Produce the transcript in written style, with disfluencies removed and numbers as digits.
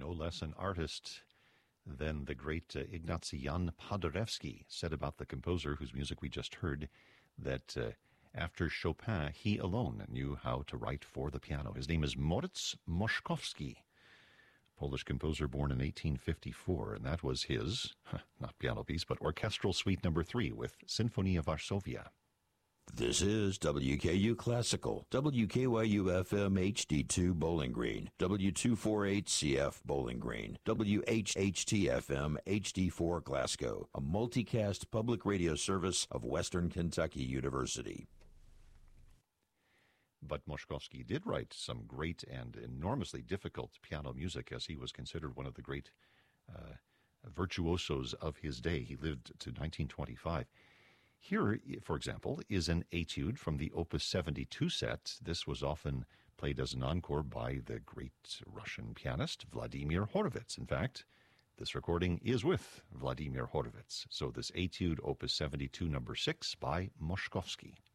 no less an artist than the great Ignacy Jan Paderewski said about the composer whose music we just heard, that after Chopin, he alone knew how to write for the piano. His name is Moritz Moszkowski, Polish composer born in 1854, and that was his, not piano piece, but Orchestral Suite No. 3 with Sinfonia Varsovia. This is WKU Classical, WKYU-FM HD2 Bowling Green, W248CF Bowling Green, WHHT-FM HD4 Glasgow, a multicast public radio service of Western Kentucky University. But Moszkowski did write some great and enormously difficult piano music, as he was considered one of the great virtuosos of his day. He lived to 1925. Here, for example, is an etude from the Opus 72 set. This was often played as an encore by the great Russian pianist Vladimir Horowitz. In fact, this recording is with Vladimir Horowitz. So this etude, Opus 72, No. 6 by Moszkowski.